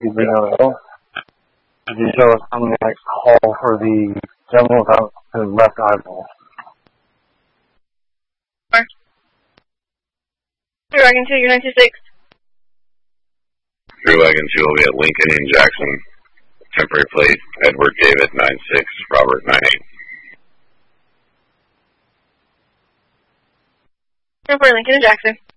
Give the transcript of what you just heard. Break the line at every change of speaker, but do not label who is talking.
Excuse me, no. Could you show us something like call for the gentleman without his left eyeball?
Three Wagon 2, you're 926.
3 Wagon 2 will be at Lincoln and Jackson. Temporary plate, Edward David 96, Robert 98.
Temporary Lincoln and Jackson.